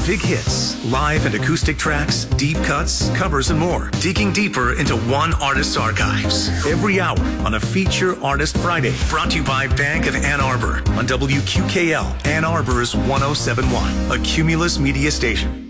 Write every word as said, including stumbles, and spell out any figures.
big hits, live and acoustic tracks, deep cuts, covers, and more. Digging deeper into one artist's archives. Every hour on a Feature Artist Friday. Brought to you by Bank of Ann Arbor on W Q K L, Ann Arbor's one oh seven point one, a Cumulus Media station.